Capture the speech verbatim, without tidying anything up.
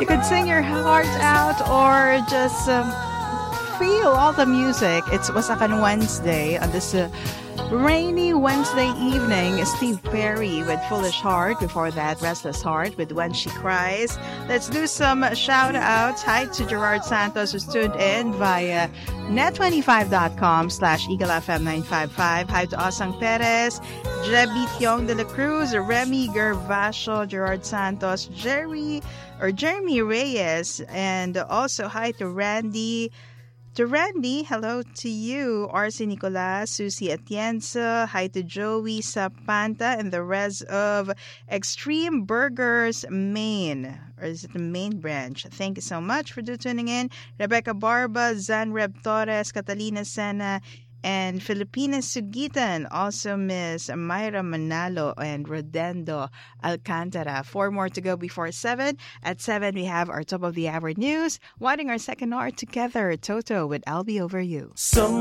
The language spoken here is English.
You could sing your heart out or just um, feel all the music. It's Wasakan Wednesday on this uh, rainy Wednesday evening. Steve Perry with Foolish Heart. Before that, Restless Heart with When She Cries. Let's do some shout outs. Hi to Gerard Santos who's tuned in via net twenty-five dot com slash Eagle F M nine fifty-five. Hi to Asang Perez, Jebi Tiong de la Cruz, Remy Gervasio, Gerard Santos, Jerry or Jeremy Reyes, and also hi to Randy. To Randy, hello to you. R C Nicolas, Susie Atienza, hi to Joey Sapanta and the rest of Extreme Burgers Maine. Or is it the main branch? Thank you so much for tuning in. Rebecca Barba, Zanreb Torres, Catalina Sena, and Filipina Sugitan. Also Miss Myra Manalo and Rodendo Alcantara. Four more to go before seven. At seven, we have our top of the hour news. Winding our second hour together, Toto with I'll Be Over You. So